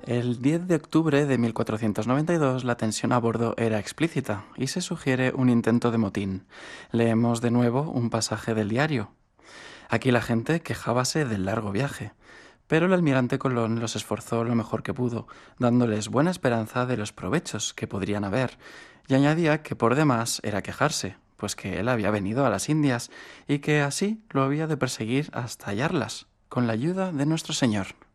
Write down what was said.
El 10 de octubre de 1492 la tensión a bordo era explícita y se sugiere un intento de motín. Leemos de nuevo un pasaje del diario. Aquí la gente quejábase del largo viaje, pero el almirante Colón los esforzó lo mejor que pudo, dándoles buena esperanza de los provechos que podrían haber, y añadía que por demás era quejarse, pues que él había venido a las Indias y que así lo había de perseguir hasta hallarlas, con la ayuda de nuestro Señor.